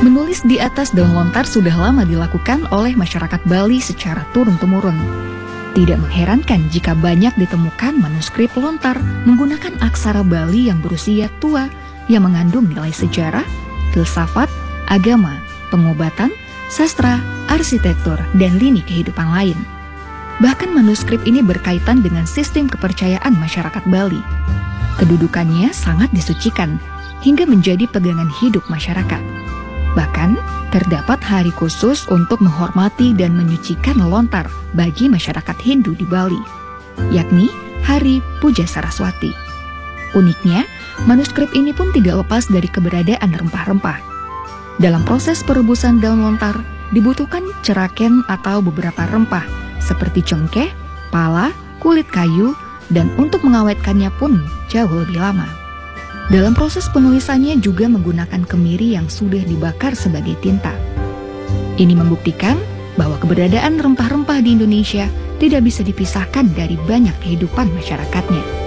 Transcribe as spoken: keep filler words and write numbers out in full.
Menulis di atas daun lontar sudah lama dilakukan oleh masyarakat Bali secara turun-temurun. Tidak mengherankan jika banyak ditemukan manuskrip lontar menggunakan aksara Bali yang berusia tua yang mengandung nilai sejarah, filsafat, agama, pengobatan, sastra, arsitektur, dan lini kehidupan lain. Bahkan manuskrip ini berkaitan dengan sistem kepercayaan masyarakat Bali. Kedudukannya sangat disucikan hingga menjadi pegangan hidup masyarakat. Bahkan, terdapat hari khusus untuk menghormati dan menyucikan lontar bagi masyarakat Hindu di Bali, yakni Hari Puja Saraswati. Uniknya, manuskrip ini pun tidak lepas dari keberadaan rempah-rempah. Dalam proses perebusan daun lontar, dibutuhkan ceraken atau beberapa rempah seperti cengkeh, pala, kulit kayu, dan untuk mengawetkannya pun jauh lebih lama. Dalam proses penulisannya juga menggunakan kemiri yang sudah dibakar sebagai tinta. Ini membuktikan bahwa keberadaan rempah-rempah di Indonesia tidak bisa dipisahkan dari banyak kehidupan masyarakatnya.